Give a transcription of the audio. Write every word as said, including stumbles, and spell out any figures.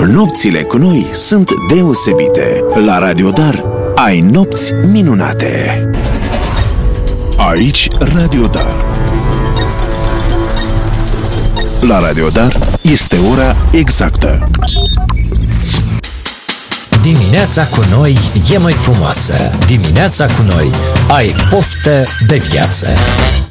Nopțile cu noi sunt deosebite. La Radio Dar ai nopți minunate. Aici Radio Dar. La Radio Dar este ora exactă. Dimineața cu noi e mai frumoasă. Dimineața cu noi ai poftă de viață.